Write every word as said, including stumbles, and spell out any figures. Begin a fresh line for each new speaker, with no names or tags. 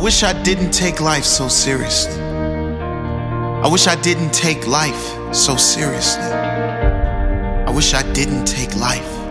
wish I didn't take life so seriously. I wish I didn't take life so seriously. I wish I didn't take life